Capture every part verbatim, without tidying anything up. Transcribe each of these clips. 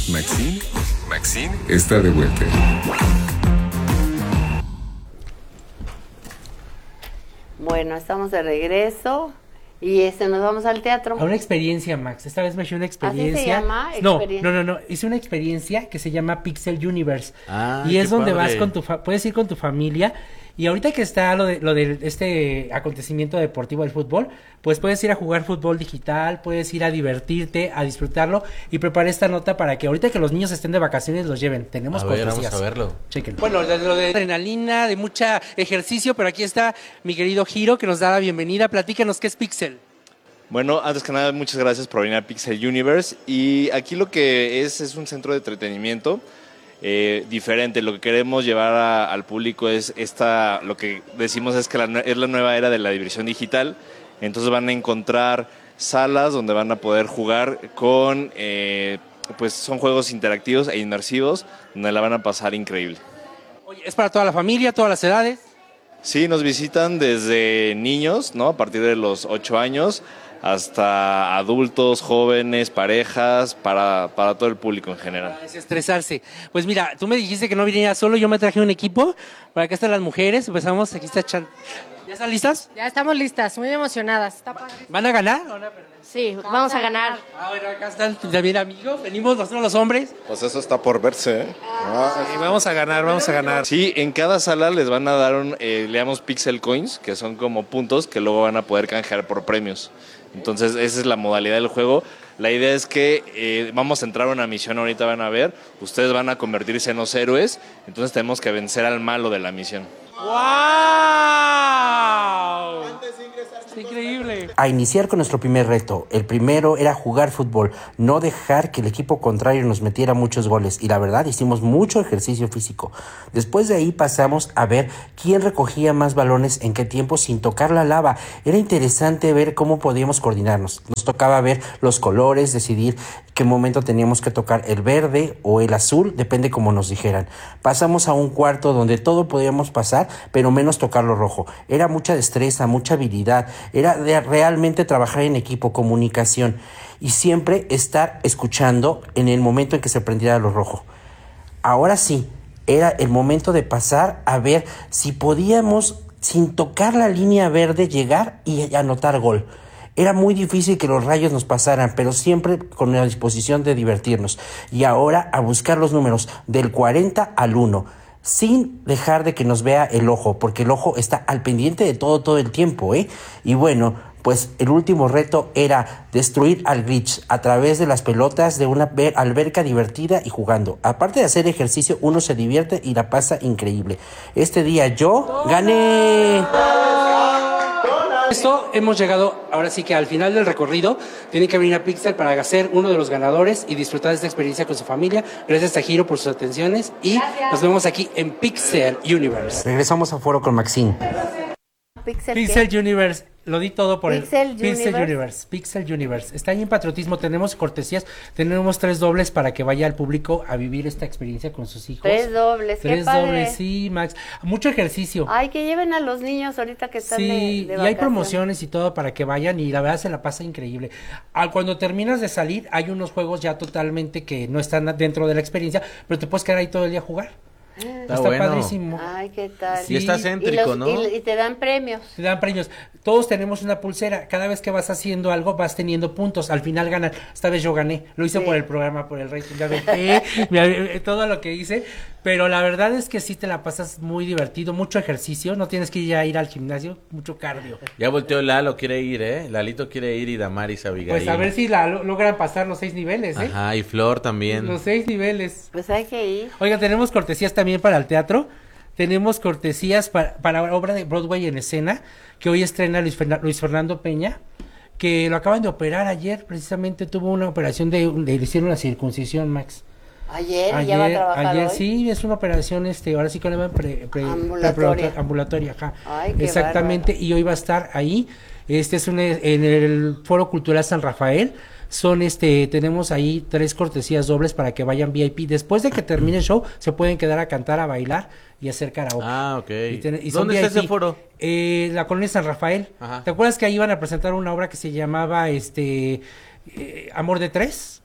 Maxine, Maxine está de vuelta. Bueno, estamos de regreso y este, nos vamos al teatro. A una experiencia, Max. Esta vez me hice una experiencia. ¿Así se llama? No, Experiencia. no, no, no. Hice una experiencia que se llama Pixel Universe. Ah, y es qué donde padre. vas con tu fa- puedes ir con tu familia. Y ahorita que está lo de lo de este acontecimiento deportivo del fútbol, pues puedes ir a jugar fútbol digital, puedes ir a divertirte, a disfrutarlo. Y preparé esta nota para que ahorita que los niños estén de vacaciones los lleven. Tenemos A ver, cortesías. vamos a verlo. Chequen. Bueno, de- lo de adrenalina, de mucha ejercicio, pero aquí está mi querido Giro que nos da la bienvenida. Platícanos qué es Pixel. Bueno, antes que nada, muchas gracias por venir a Pixel Universe. Y aquí lo que es es un centro de entretenimiento eh, diferente. Lo que queremos llevar a- al público es esta, lo que decimos es que la, nue- es la nueva era de la diversión digital. Entonces van a encontrar salas donde van a poder jugar con, eh, pues son juegos interactivos e inmersivos, donde la van a pasar increíble. Oye, ¿es para toda la familia, todas las edades? Sí, nos visitan desde niños, ¿no? A partir de los ocho años, hasta adultos, jóvenes, parejas, para, para todo el público en general. Para desestresarse. Pues mira, tú me dijiste que no viniera solo, yo me traje un equipo. Para acá están las mujeres, empezamos, aquí está Chan. ¿Ya están listas? Ya estamos listas, muy emocionadas. Está padre. ¿Van a ganar o van a perder? Sí, vamos a ganar. Ah, bueno, acá están también amigos, venimos nosotros los hombres. Pues eso está por verse, ¿eh? Y vamos a ganar, vamos a ganar. Sí, en cada sala les van a dar un, eh, le llamamos Pixel Coins, que son como puntos que luego van a poder canjear por premios. Entonces, esa es la modalidad del juego. La idea es que eh, vamos a entrar a una misión, ahorita van a ver, ustedes van a convertirse en los héroes, entonces tenemos que vencer al malo de la misión. ¡Wow! Es increíble. A iniciar con nuestro primer reto. El primero era jugar fútbol, no dejar que el equipo contrario nos metiera muchos goles, y la verdad hicimos mucho ejercicio físico. Después de ahí pasamos a ver quién recogía más balones en qué tiempo sin tocar la lava. Era interesante ver cómo podíamos coordinarnos. Nos tocaba ver los colores, decidir qué momento teníamos que tocar el verde o el azul, depende como nos dijeran. Pasamos a un cuarto donde todo podíamos pasar, pero menos tocar lo rojo. Era mucha destreza, mucha habilidad, era de realmente trabajar en equipo, comunicación y siempre estar escuchando en el momento en que se prendiera lo rojo. Ahora sí, era el momento de pasar a ver si podíamos, sin tocar la línea verde, llegar y anotar gol. Era muy difícil que los rayos nos pasaran, pero siempre con la disposición de divertirnos. Y ahora a buscar los números del cuarenta al uno, sin dejar de que nos vea el ojo, porque el ojo está al pendiente de todo todo el tiempo, ¿eh? Y bueno, pues el último reto era destruir al glitch a través de las pelotas de una alberca divertida y jugando. Aparte de hacer ejercicio, uno se divierte y la pasa increíble. Este día yo gané. Esto hemos llegado ahora sí que al final del recorrido. Tienen que venir a Pixel para ser uno de los ganadores y disfrutar de esta experiencia con su familia. Gracias a Giro por sus atenciones y Gracias. nos vemos aquí en Pixel Universe. Regresamos a foro con Maxine. Pixel, Pixel ¿qué? Universe, lo di todo por Pixel el Pixel Universe. Universe. Pixel Universe. Está ahí en Patriotismo, tenemos cortesías, tenemos tres dobles para que vaya al público a vivir esta experiencia con sus hijos. Tres dobles, qué Tres padre. dobles, sí, Max. Mucho ejercicio. Ay, que lleven a los niños ahorita que están Sí, de, de y hay vacación. promociones y todo para que vayan y la verdad se la pasa increíble. Al cuando terminas de salir hay unos juegos ya totalmente que no están dentro de la experiencia, pero te puedes quedar ahí todo el día a jugar. Está, Está bueno. padrísimo. Ay, qué tal. Sí. Y está Y, céntrico, los- ¿no? y- y te dan premios. Te dan premios. Todos tenemos una pulsera. Cada vez que vas haciendo algo vas teniendo puntos. Al final ganan. Esta vez yo gané. Lo hice Sí. por el programa, por el rating. Ya aventé, me aventé todo lo que hice. Pero la verdad es que sí te la pasas muy divertido. Mucho ejercicio. No tienes que ir a ir al gimnasio. Mucho cardio. Ya volteó Lalo, quiere ir, ¿eh? Lalito quiere ir y Damaris Abigail. Pues a ver si la lo- logran pasar los seis niveles, ¿eh? Ajá, y Flor también. Los seis niveles. Pues hay que ir. Oiga, tenemos cortesías también para el teatro. Tenemos cortesías para, para obra de Broadway en escena, que hoy estrena Luis, Ferna- Luis Fernando Peña, que lo acaban de operar ayer, precisamente tuvo una operación de, de le hicieron una circuncisión, Max. Ayer, y ya va a trabajar ayer hoy. sí, es una operación, este, ahora sí que le llaman pre, pre- Ambulatoria. pre- ambulatoria, ajá. Ay, qué Exactamente, y hoy va a estar ahí. Este es un, en el Foro Cultural San Rafael. Son este, tenemos ahí tres cortesías dobles para que vayan V I P. Después de que termine el show, se pueden quedar a cantar, a bailar y hacer karaoke. Ah, ok. Y ten- y son ¿Dónde está V I P. ese foro? Eh, la colonia San Rafael. Ajá. ¿Te acuerdas que ahí iban a presentar una obra que se llamaba este eh, Amor de Tres?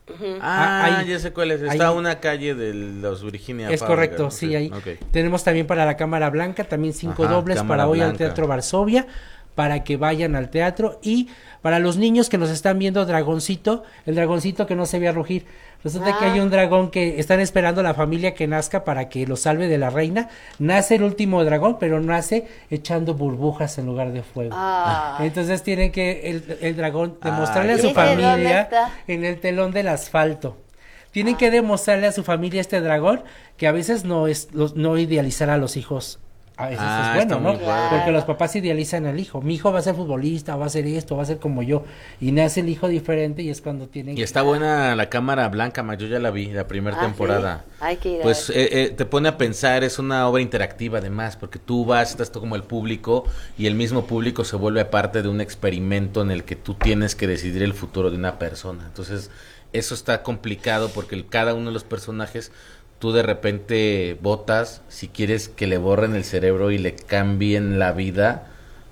Ah, ahí- ya sé cuál es. Está ahí- una calle de los Virginia. Es Fábrica, correcto, ¿no? sí, ahí. Ok. Tenemos también para la Cámara Blanca, también cinco Ajá, dobles Cámara para hoy al Blanca. Teatro Varsovia, para que vayan al teatro. Y para los niños que nos están viendo, Dragoncito, el dragoncito que no se veía rugir. Resulta Ah. que hay un dragón que están esperando a la familia que nazca para que lo salve de la reina. Nace el último dragón, pero nace echando burbujas en lugar de fuego. Ah. Entonces tienen que el, el dragón Ah, demostrarle a ¿y su ese dónde familia está? en el telón del asfalto. Tienen que demostrarle a su familia este dragón que a veces no es los- no idealizar a los hijos. A veces Ah, es bueno, está ¿no? muy padre. Porque los papás idealizan al hijo. Mi hijo va a ser futbolista, va a ser esto, va a ser como yo. Y nace el hijo diferente y es cuando tienen Y está buena la Cámara Blanca, Max, yo ya la vi, la primera Ah, temporada. sí. Hay que ir a Pues ver. eh, eh, te pone a pensar, es una obra interactiva además, porque tú vas, estás tú como el público y el mismo público se vuelve parte de un experimento en el que tú tienes que decidir el futuro de una persona. Entonces, eso está complicado porque el- cada uno de los personajes, tú de repente votas si quieres que le borren el cerebro y le cambien la vida,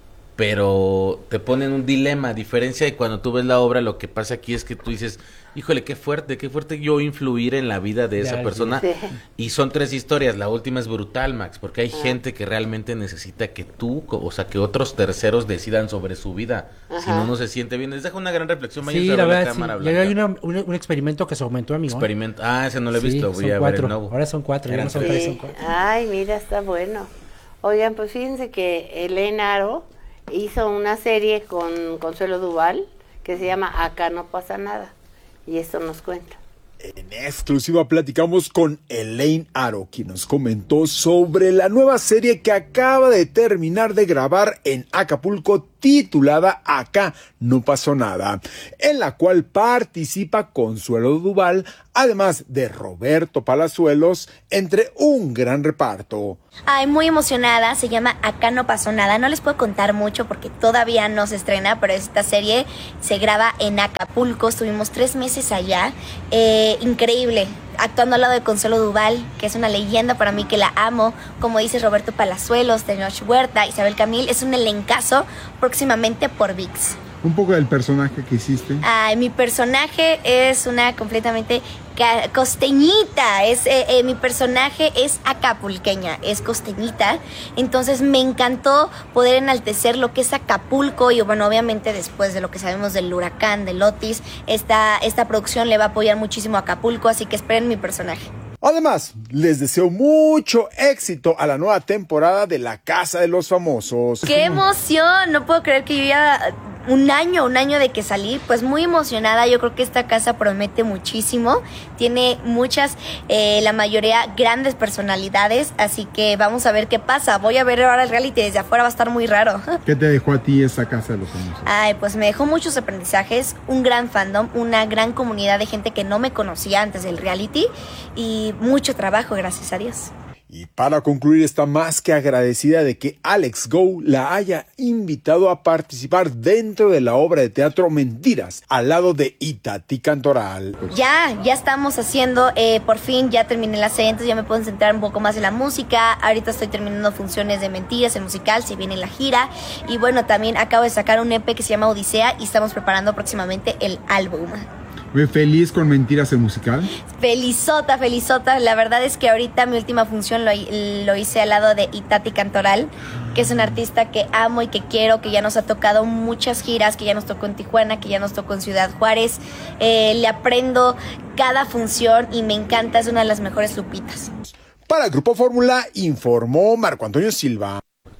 pero te ponen un dilema, a diferencia de cuando tú ves la obra, lo que pasa aquí es que tú dices, híjole, qué fuerte, qué fuerte yo influir en la vida de De esa alguien. persona. Sí. Y son tres historias, la última es brutal, Max, porque hay Ah. gente que realmente necesita que tú, co- o sea, que otros terceros decidan sobre su vida, si Ajá. no, no se siente bien. Les dejo una gran reflexión, Sí, váyanse a la ver verdad, sí. Cámara Y Blanca. hay una- un, un experimento que se aumentó, amigo. ¿eh? Experimento. Ah, ese no lo he Sí, visto, voy son a ver cuatro. el nuevo. Ahora son cuatro, ya Eran no son tres. tres, son Sí. cuatro. Ay, mira, está bueno. Oigan, pues fíjense que Elena Aro hizo una serie con Consuelo Duval que se llama Acá no pasa nada. Y esto nos cuenta. En exclusiva platicamos con Elaine Aro, quien nos comentó sobre la nueva serie que acaba de terminar de grabar en Acapulco titulada Acá no pasó nada, en la cual participa Consuelo Duval, además de Roberto Palazuelos, entre un gran reparto. Ay, muy emocionada, se llama Acá no pasó nada, no les puedo contar mucho porque todavía no se estrena, pero esta serie se graba en Acapulco, estuvimos tres meses allá, eh, increíble, actuando al lado de Consuelo Duval, que es una leyenda para mí, que la amo, como dice Roberto Palazuelos, Tenoch Huerta, Isabel Camil, es un elencazo, próximamente por V I X. Un poco del personaje que hiciste. Ay, mi personaje es una completamente ca- costeñita, es, eh, eh, mi personaje es acapulqueña, es costeñita, entonces me encantó poder enaltecer lo que es Acapulco y bueno, obviamente después de lo que sabemos del huracán, del Otis, esta, esta producción le va a apoyar muchísimo a Acapulco, así que esperen mi personaje. Además, les deseo mucho éxito a la nueva temporada de La Casa de los Famosos. ¡Qué emoción! No puedo creer que yo ya un año, un año de que salí, pues muy emocionada. Yo creo que esta casa promete muchísimo. Tiene muchas, eh, la mayoría grandes personalidades, así que vamos a ver qué pasa. Voy a ver ahora el reality desde afuera, va a estar muy raro. ¿Qué te dejó a ti esta Casa de los Famosos? Ay, pues me dejó muchos aprendizajes, un gran fandom, una gran comunidad de gente que no me conocía antes del reality y mucho trabajo, gracias a Dios. Y para concluir, está más que agradecida de que Alex Go la haya invitado a participar dentro de la obra de teatro Mentiras, al lado de Itatí Cantoral. Ya, ya estamos haciendo, eh, por fin ya terminé la serie, entonces ya me puedo centrar un poco más en la música. Ahorita estoy terminando funciones de Mentiras, el musical, se viene la gira. Y bueno, también acabo de sacar un E P que se llama Odisea y estamos preparando próximamente el álbum. Muy feliz con Mentiras el musical. Felizota, felizota. La verdad es que ahorita mi última función lo, lo hice al lado de Itatí Cantoral, que es un artista que amo y que quiero, que ya nos ha tocado muchas giras, que ya nos tocó en Tijuana, que ya nos tocó en Ciudad Juárez. Eh, le aprendo cada función y me encanta, es una de las mejores Lupitas. Para el Grupo Fórmula informó Marco Antonio Silva.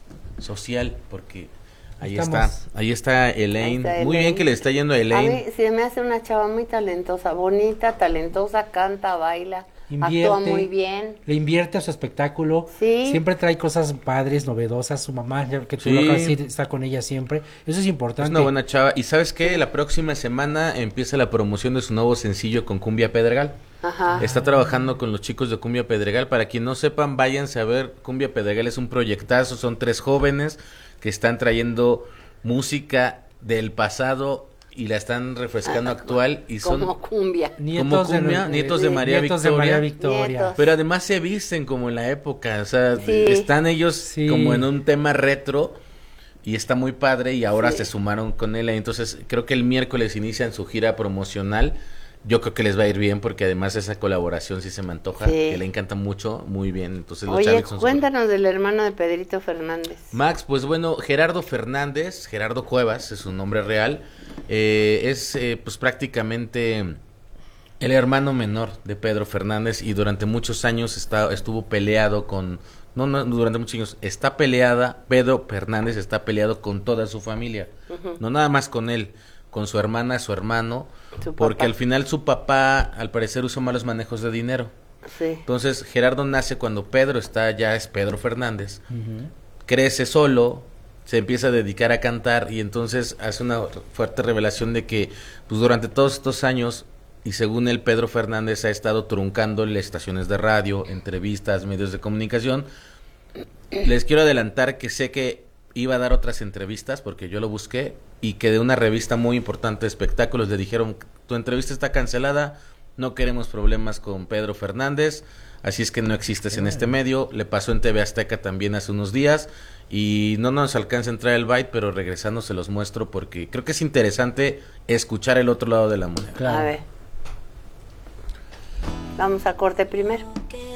Social, porque ahí Estamos. está, ahí está Elaine. Ahí está Muy Elaine. bien que le está yendo a A Elaine. mí se me hace una chava muy talentosa, bonita, talentosa, canta, baila, Invierte. actúa muy bien. Le invierte a su espectáculo. Sí. Siempre trae cosas padres, novedosas. Su mamá, ya que tú Sí. lo acabas de decir, está con ella siempre. Eso es Es importante. una buena chava. ¿Y sabes qué? La próxima semana empieza la promoción de su nuevo sencillo con Cumbia Pedregal. Ajá. Está trabajando con los chicos de Cumbia Pedregal. Para quien no sepan, váyanse a ver. Cumbia Pedregal es un proyectazo. Son tres jóvenes que están trayendo música del pasado y la están refrescando actual. Y son Como cumbia. Nietos, como cumbia, de, nietos de María nietos de Victoria. María Victoria. Nietos. Pero además se visten como en la época, o sea, Sí. están ellos Sí. como en un tema retro y está muy padre y ahora Sí. se sumaron con él. Entonces creo que el miércoles inician su gira promocional yo creo que les va a ir bien porque además esa colaboración sí se me antoja, Sí. que le encanta mucho, muy bien. Entonces los Oye, Chavics son cuéntanos del hermano de Pedrito Fernández. Max, pues bueno, Gerardo Fernández, Gerardo Cuevas es su nombre real, eh, es eh, pues prácticamente el hermano menor de Pedro Fernández y durante muchos años está, estuvo peleado con, no, no, durante muchos años, está peleada, Pedro Fernández está peleado con toda su familia, Ujú. no nada más con él, con su hermana, su hermano, Su porque papá. al final su papá al parecer usó malos manejos de dinero. Sí. Entonces Gerardo nace cuando Pedro está, ya es Pedro Fernández, crece solo, se empieza a dedicar a cantar y entonces hace una fuerte revelación de que pues durante todos estos años, y según él, Pedro Fernández ha estado truncándole estaciones de radio, entrevistas, medios de comunicación. Les quiero adelantar que sé que iba a dar otras entrevistas porque yo lo busqué y que de una revista muy importante de espectáculos le dijeron, tu entrevista está cancelada, no queremos problemas con Pedro Fernández, así es que no existes en este medio. Le pasó en T V Azteca también hace unos días y no nos alcanza a entrar el byte, pero regresando se los muestro porque creo que es interesante escuchar el otro lado de la moneda. A ver. Vamos a corte primero.